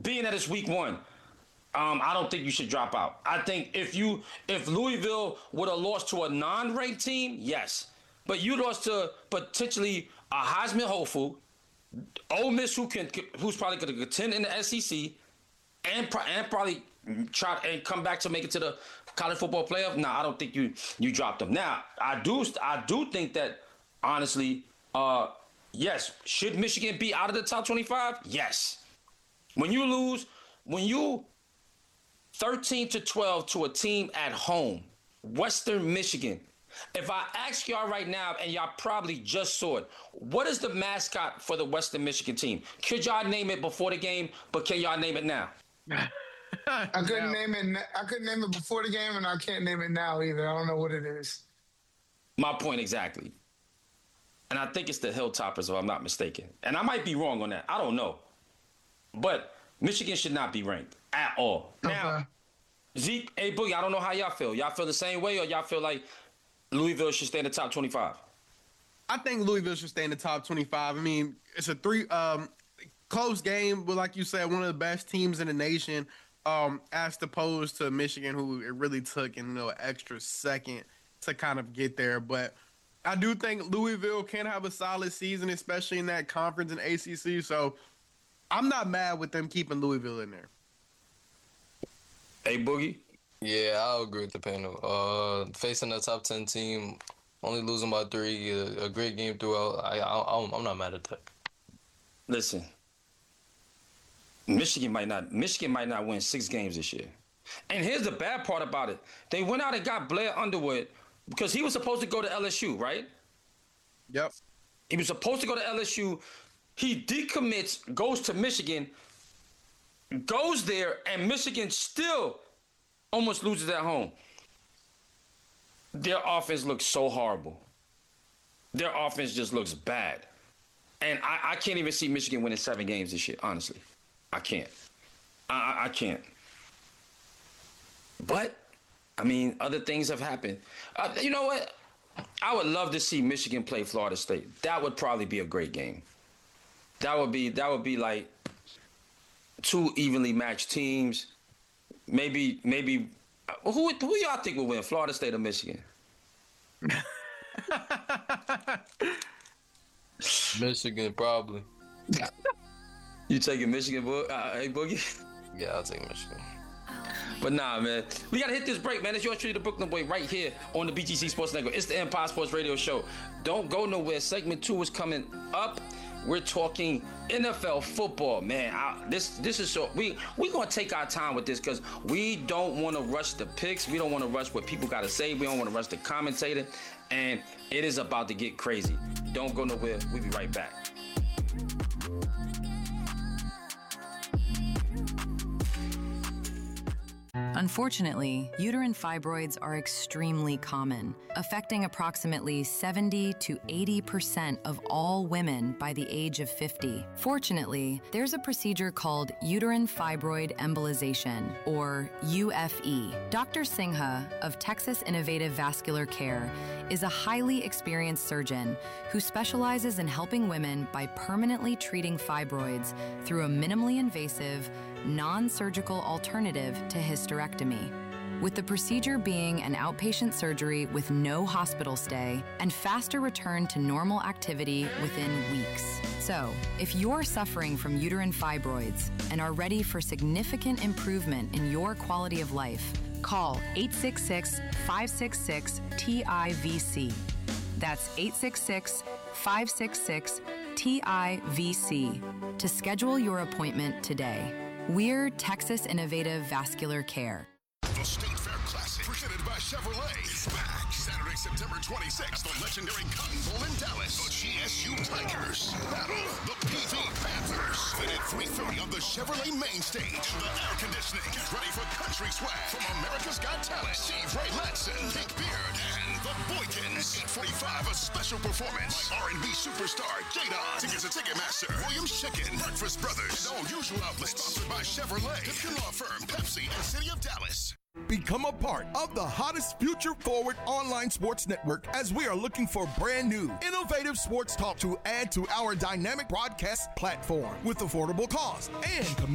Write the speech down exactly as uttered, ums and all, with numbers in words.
being that it's week one, um, I don't think you should drop out. I think if you if Louisville would have lost to a non-ranked team, yes. But you lost to potentially a Heisman hopeful, Ole Miss, who can who's probably going to contend in the S E C, and and probably try and come back to make it to the college football playoff. Nah, I don't think you you dropped them. Now, I do I do think that honestly, uh, yes, should Michigan be out of the top twenty-five? Yes. When you lose, when you thirteen to twelve to a team at home, Western Michigan. If I ask y'all right now, and y'all probably just saw it, what is the mascot for the Western Michigan team? Could y'all name it before the game, but can y'all name it now? I couldn't name it. I couldn't name it before the game, and I can't name it now either. I don't know what it is. My point exactly. And I think it's the Hilltoppers, if I'm not mistaken. And I might be wrong on that. I don't know. But Michigan should not be ranked at all. Okay. Now, Zeke, hey, Boogie, I don't know how y'all feel. Y'all feel the same way, or y'all feel like Louisville should stay in the top twenty-five? I think Louisville should stay in the top twenty-five. I mean, it's a three um, close game, but like you said, one of the best teams in the nation, um, as opposed to Michigan, who it really took, you know, an extra second to kind of get there. But I do think Louisville can have a solid season, especially in that conference and A C C. So I'm not mad with them keeping Louisville in there. Hey, Boogie? Yeah, I'll agree with the panel. Uh, facing a top ten team, only losing by three, a, a great game throughout. I, I, I'm not mad at that. Listen, Michigan might not. Michigan might not win six games this year. And here's the bad part about it: they went out and got Blair Underwood because he was supposed to go to L S U, right? Yep. He was supposed to go to L S U. He decommits, goes to Michigan, goes there, and Michigan still almost loses at home. Their offense looks so horrible. Their offense just looks bad. And I, I can't even see Michigan winning seven games this year, honestly. I can't. I, I, I can't. But, I mean, other things have happened. Uh, you know what? I would love to see Michigan play Florida State. That would probably be a great game. That would be that would be like two evenly matched teams. Maybe maybe who who y'all think will win, Florida State or Michigan? Michigan, probably. You taking Michigan, Bo- uh, hey Boogie? Yeah, I'll take Michigan. But nah, man, we gotta hit this break, man. It's yours truly, the Brooklyn Boy, right here on the B G C Sports Network. It's the Empire Sports Radio Show. Don't go nowhere. Segment two is coming up. We're talking N F L football, man. I, this this is so we we gonna take our time with this because we don't want to rush the picks. We don't want to rush what people gotta say. We don't want to rush the commentator, and it is about to get crazy. Don't go nowhere. We'll be right back. Unfortunately, uterine fibroids are extremely common, affecting approximately seventy to eighty percent of all women by the age of fifty. Fortunately, there's a procedure called uterine fibroid embolization, or U F E. Doctor Singha of Texas Innovative Vascular Care is a highly experienced surgeon who specializes in helping women by permanently treating fibroids through a minimally invasive, non-surgical alternative to hysterectomy, with the procedure being an outpatient surgery with no hospital stay and faster return to normal activity within weeks. So, if you're suffering from uterine fibroids and are ready for significant improvement in your quality of life, call eight six six, five six six, T I V C. That's eight six six, five six six, T I V C to schedule your appointment today. We're Texas Innovative Vascular Care. The State Fair Classic, presented by Chevrolet, is back. Saturday, September twenty-sixth, the legendary Cotton Bowl in Dallas. The G S U Tigers battle the P V Panthers. Then at three thirty on the Chevrolet main stage, the air conditioning. Get ready for country swag from America's Got Talent, Steve Ray Latson, Pink Beard, and the Boykins. eight forty-five, a special performance by R and B superstar J-Don. Tickets at Ticketmaster, Williams Chicken, Breakfast Brothers, and all usual outlets. Sponsored by Chevrolet, Gibson Law Firm, Pepsi, and City of Dallas. Become a part of the hottest future forward online sports network as we are looking for brand new, innovative sports talk to add to our dynamic broadcast platform with affordable cost and